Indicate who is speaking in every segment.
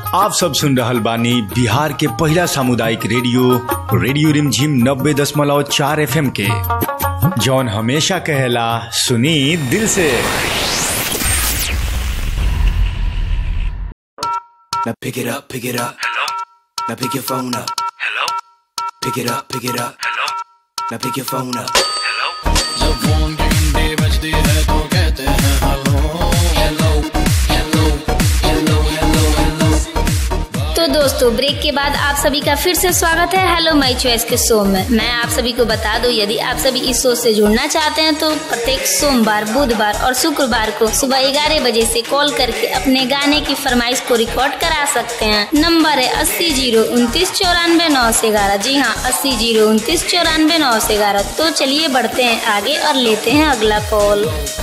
Speaker 1: आप सब सुन रहल बानी बिहार के पहला सामुदायिक रेडियो रिमझिम 90.4 FM के, जौन हमेशा कहेला सुनी दिल से।
Speaker 2: Now pick it up, hello. Now pick your phone up, hello. Pick it up, hello. Now pick your phone up, hello. जब फोन की घंटी बजती है तो कहते हैं hello hello hello hello hello hello.
Speaker 3: तो दोस्तों, ब्रेक के बाद आप सभी का फिर से स्वागत है हेलो माय चॉइस के शो में। मैं आप सभी को बता दूं, यदि आप सभी इस शो से जुड़ना चाहते हैं तो प्रत्येक सोमवार, बुधवार और शुक्रवार को सुबह 11 बजे से कॉल करके अपने गाने की फरमाइश को रिकॉर्ड करा सकते हैं। नंबर है 80-029-94-911। जी हाँ, 80-029-94-911। तो चलिए बढ़ते हैं आगे और लेते हैं अगला कॉल।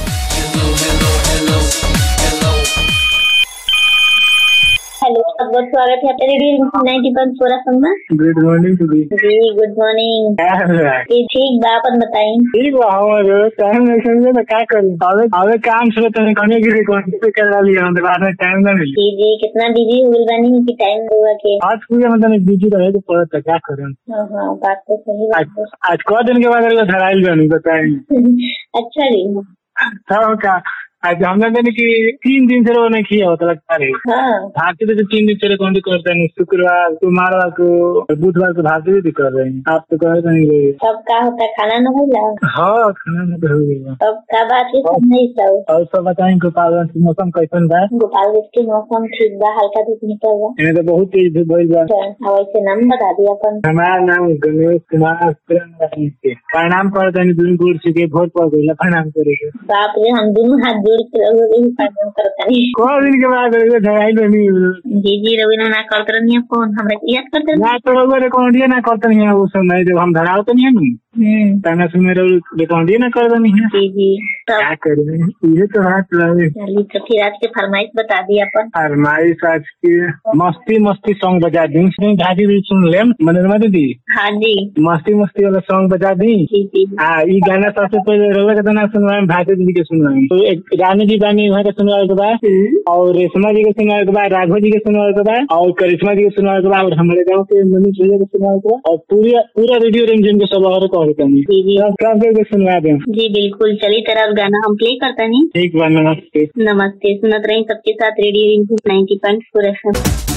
Speaker 3: हेलो, बहुत स्वागत है आपका रेडियो 90.4 में।
Speaker 4: गुड मॉर्निंग
Speaker 3: जी, गुड मॉर्निंग। ठीक बा, अपन बताई।
Speaker 4: ठीक बा, हमारे टाइम नहीं समझे तो क्या करूं। अबे काम से तो करने की रिकॉर्ड पे करा लिया, मतलब बाद में टाइम ना मिले।
Speaker 3: जी, कितना बिजी हो गए बानी कि टाइम हुआ के
Speaker 4: आज पूरे मतलब बिजी रहे तो पड़ा था, क्या करें।
Speaker 3: हां, बात तो सही बात है।
Speaker 4: आज को दिन के बाद धराइल बनी बताएं।
Speaker 3: अच्छा जी,
Speaker 4: सब का आज हमने देने की 3 दिन से वो नहीं किया होता लगता है। भारतीय तो 3 दिन से रिकॉर्ड करते हैं, शुक्रवार को, सोमवार को, बुधवार को भारतीय भी कर रहे हैं। आप तो कह नहीं रहे।
Speaker 3: सब का होता है, खाना न होला।
Speaker 4: हाँ, खाना न हो गया।
Speaker 3: सब का बात है, सब नहीं सब।
Speaker 4: और सब बताएं गोपालगंज की मौसम कैसन बा?
Speaker 3: गोपालगंज के मौसम ठीक बा, हल्का धूप निकल रहा है।
Speaker 4: तो बहुत तेज धूप भइल बा।
Speaker 3: वैसे नाम बता दिया अपन।
Speaker 4: हमारा नाम गणेश कुमार। प्रणाम करते हैं, दूर दूर से वोट पड़ गई, प्रणाम करेंगे।
Speaker 3: बाप रे, हम दोनों हाथ जोड़ के प्रणाम करते हैं।
Speaker 4: कौन दिन के बाद
Speaker 3: जी रवीना ना करते रहिए फोन, हमरा याद करते
Speaker 4: ना तो रिकॉर्डिया ना करते नहीं है। उस समय जब हम धराव तो नहीं है ना सुन रिकॉर्डिया ना कर देनी है।
Speaker 3: जी
Speaker 4: क्या करें, ये तो हाथ लगे।
Speaker 3: चलिए, तो फिर आज के फरमाइश बता दी अपन।
Speaker 4: फरमाइश आज की मस्ती मस्ती सॉन्ग बजा दी, झाजी भी सुन ले मनोरमा दीदी।
Speaker 3: हाँ जी,
Speaker 4: मस्ती मस्ती वाला सॉन्ग बजा दी। हाँ, ये गाना सबसे पहले रोला का गाना सुनवाए, भारती दीदी के सुनवाए। तो एक रानी जी बानी वहाँ के सुनवाए के बाद, और रेशमा जी के सुनवाए के बाद, राघव जी के सुनवाए के बाद, और करिश्मा जी के सुनवाए के बाद, और हमारे गाँव के मनीष भैया के सुनवाए के बाद, और पूरा रेडियो रिमझिम के सब और को सुनवा दें।
Speaker 3: जी बिल्कुल, चलिए तरह गाना हम प्ले करते हैं।
Speaker 4: ठीक बा, नमस्ते।
Speaker 3: नमस्ते, सुनत रही सबके साथ रेडियो 90.4 FM।